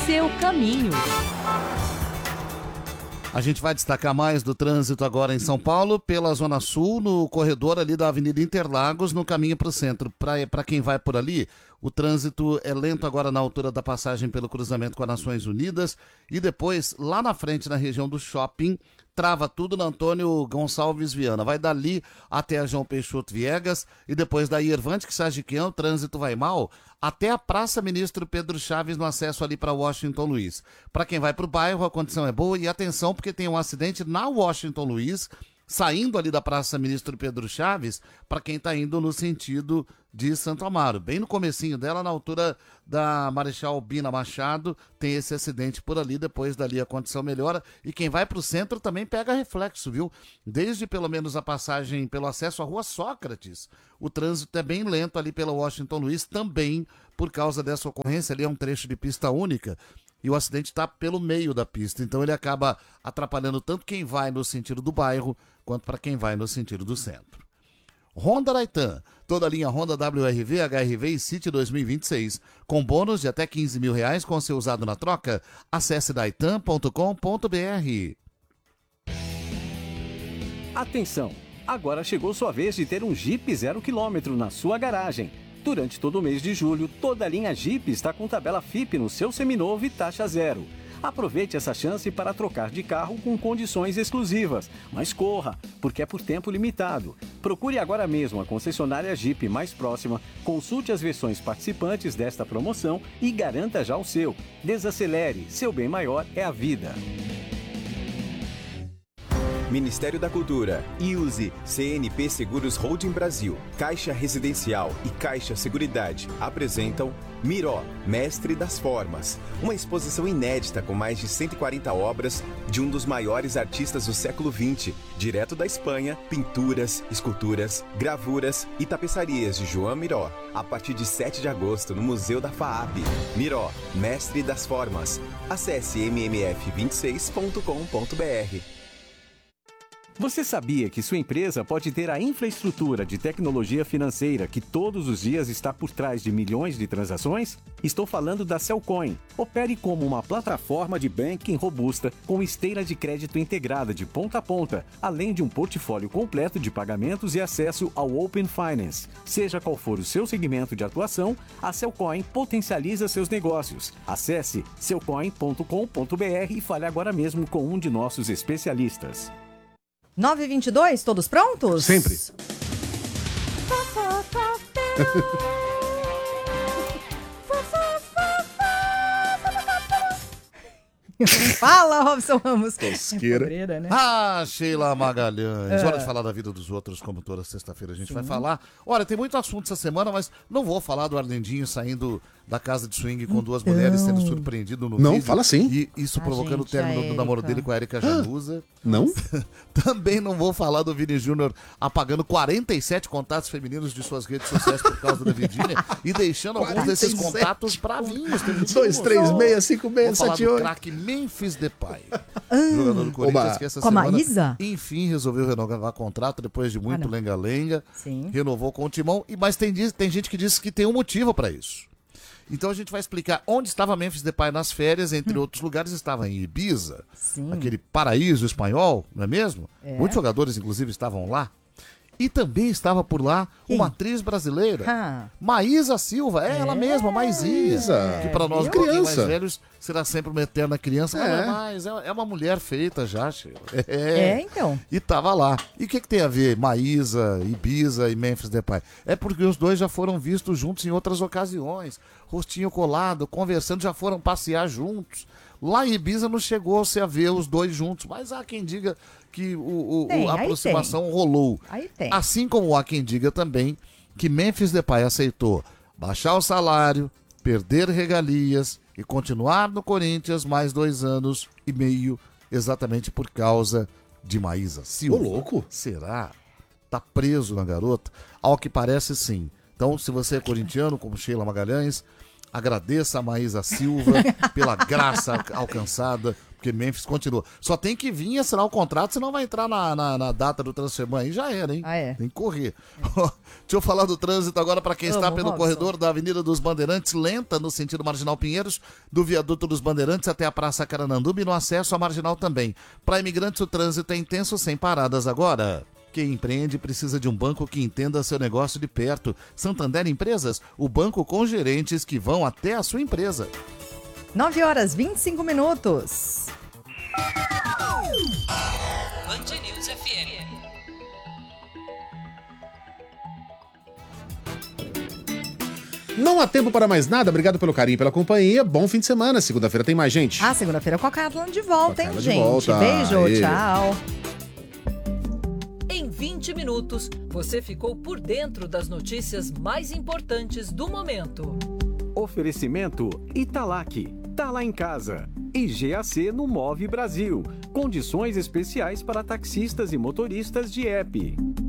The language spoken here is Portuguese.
seu caminho. A gente vai destacar mais do trânsito agora em São Paulo, pela Zona Sul, no corredor ali da Avenida Interlagos, no caminho para o centro. Para quem vai por ali, o trânsito é lento agora na altura da passagem pelo cruzamento com as Nações Unidas e depois, lá na frente, na região do shopping, trava tudo na Antônio Gonçalves Viana. Vai dali até a João Peixoto Viegas e depois da Irvante que Sagiquian, o trânsito vai mal, até a Praça Ministro Pedro Chaves no acesso ali para Washington Luiz. Para quem vai para o bairro, a condição é boa e atenção porque tem um acidente na Washington Luiz, saindo ali da Praça Ministro Pedro Chaves, para quem está indo no sentido de Santo Amaro. Bem no comecinho dela, na altura da Marechal Bina Machado, tem esse acidente por ali, depois dali a condição melhora. E quem vai para o centro também pega reflexo, viu? Desde pelo menos a passagem pelo acesso à Rua Sócrates, o trânsito é bem lento ali pela Washington Luiz, também por causa dessa ocorrência. Ali é um trecho de pista única, e o acidente está pelo meio da pista, então ele acaba atrapalhando tanto quem vai no sentido do bairro, quanto para quem vai no sentido do centro. Honda Raitan, toda a linha Honda WRV, HRV e City 2026, com bônus de até R$15 mil com seu usado na troca. Acesse daitan.com.br. Atenção! Agora chegou sua vez de ter um Jeep 0 km na sua garagem. Durante todo o mês de julho, toda a linha Jeep está com tabela FIP no seu seminovo e taxa zero. Aproveite essa chance para trocar de carro com condições exclusivas. Mas corra, porque é por tempo limitado. Procure agora mesmo a concessionária Jeep mais próxima, consulte as versões participantes desta promoção e garanta já o seu. Desacelere, seu bem maior é a vida. Ministério da Cultura, IUSE, CNP Seguros Holding Brasil, Caixa Residencial e Caixa Seguridade apresentam Miró, Mestre das Formas, uma exposição inédita com mais de 140 obras de um dos maiores artistas do século XX, direto da Espanha, pinturas, esculturas, gravuras e tapeçarias de João Miró, a partir de 7 de agosto no Museu da FAAP. Miró, Mestre das Formas. Acesse mmf26.com.br. Você sabia que sua empresa pode ter a infraestrutura de tecnologia financeira que todos os dias está por trás de milhões de transações? Estou falando da Cellcoin. Opere como uma plataforma de banking robusta com esteira de crédito integrada de ponta a ponta, além de um portfólio completo de pagamentos e acesso ao Open Finance. Seja qual for o seu segmento de atuação, a Cellcoin potencializa seus negócios. Acesse cellcoin.com.br e fale agora mesmo com um de nossos especialistas. 9h22, todos prontos? Sempre. Fala, Robson Ramos. Tosqueira. Pobreira, né? Ah, Sheila Magalhães. Hora de falar da vida dos outros, como toda sexta-feira a gente vai falar. Olha, tem muito assunto essa semana, mas não vou falar do Arlendinho saindo da casa de swing com duas mulheres, sendo surpreendido no Não, vídeo. fala assim. E isso provocando o gente, término a do namoro Érica. dele com a Érica Januza. Não? Também não vou falar do Vini Júnior apagando 47 contatos femininos de suas redes sociais por causa da Virgínia e deixando alguns desses 47 contatos bravinhos. 2, 3, 6, 5, 6, Vou falar 7, do 8. craque Memphis Depay, jogador do Corinthians, que essa Com a semana, Maísa? enfim, resolveu renovar contrato depois de muito não. lenga-lenga. Sim. Renovou com o Timão, mas tem gente que diz que tem um motivo para isso. Então a gente vai explicar onde estava Memphis Depay nas férias, entre outros lugares estava em Ibiza, Sim. aquele paraíso espanhol, não é mesmo? É. Muitos jogadores, inclusive, estavam lá. E também estava por lá Quem? uma atriz brasileira, Ah. Maísa Silva, ela mesma, Maisinha, Maísa. que para nós um Viu? pouquinho mais Criança. velhos será sempre uma eterna criança, mas não é mais, é uma mulher feita já, Sheila. Então. E tava lá. E o que tem a ver Maísa, Ibiza e Memphis Depay? É porque os dois já foram vistos juntos em outras ocasiões, rostinho colado, conversando, já foram passear juntos. Lá em Ibiza não chegou-se a ver os dois juntos, mas há quem diga que Tem, a aí aproximação rolou. Aí tem. Assim como há quem diga também que Memphis Depay aceitou baixar o salário, perder regalias e continuar no Corinthians mais 2 anos e meio, exatamente por causa de Maísa Silva. Ô, louco. Será? Tá preso na garota? Ao que parece, sim. Então, se você é corintiano, como Sheila Magalhães, agradeça a Maísa Silva pela graça alcançada Porque Memphis continua. Só tem que vir assinar o contrato, senão vai entrar na data do transferban aí, já era, hein? Ah, é? Tem que correr. Deixa eu falar do trânsito agora para quem está pelo Robson. corredor da Avenida dos Bandeirantes, lenta no sentido Marginal Pinheiros, do viaduto dos Bandeirantes até a Praça Carananduba e no acesso à Marginal também. Para imigrantes o trânsito é intenso sem paradas agora. Quem empreende precisa de um banco que entenda seu negócio de perto. Santander Empresas, o banco com gerentes que vão até a sua empresa. 9h25. Band News FM. Não há tempo para mais nada. Obrigado pelo carinho e pela companhia. Bom fim de semana. Segunda-feira tem mais gente. Ah, segunda-feira com a Carla de volta, hein, Carla de gente? volta. Beijo, Aê. tchau. Em 20 minutos, você ficou por dentro das notícias mais importantes do momento. Oferecimento Italac, tá lá em casa. E GAC no Move Brasil. Condições especiais para taxistas e motoristas de app.